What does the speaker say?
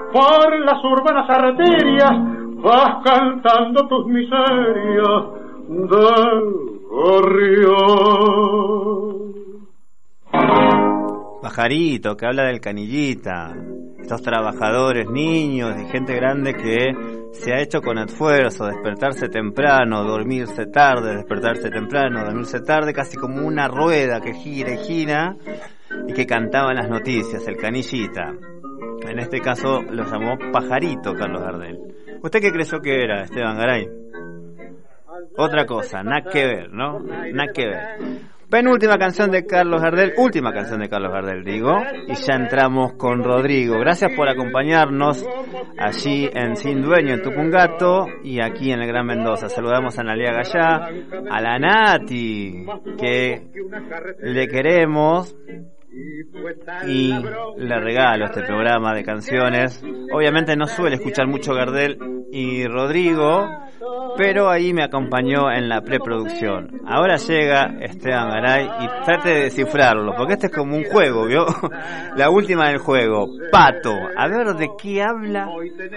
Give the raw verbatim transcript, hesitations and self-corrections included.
por las urbanas arterias vas cantando tus miserias del gorrión. Pajarito, que habla del canillita, estos trabajadores, niños y gente grande que se ha hecho con esfuerzo despertarse temprano, dormirse tarde, despertarse temprano, dormirse tarde, casi como una rueda que gira y gira, y que cantaban las noticias, el canillita. En este caso lo llamó Pajarito Carlos Gardel. ¿Usted qué creyó que era, Esteban Garay? Otra cosa, nada que ver, ¿no? Nada que ver. Penúltima canción de Carlos Gardel, última canción de Carlos Gardel, digo, y ya entramos con Rodrigo. Gracias por acompañarnos allí en Sin Dueño, en Tupungato, y aquí en el Gran Mendoza. Saludamos a Analia Gallá, a la Nati, que le queremos y le regalo este programa de canciones. Obviamente no suele escuchar mucho Gardel y Rodrigo, pero ahí me acompañó en la preproducción. Ahora llega Esteban Garay y trate de descifrarlo, porque este es como un juego, ¿vio? La última del juego, Pato. A ver de qué habla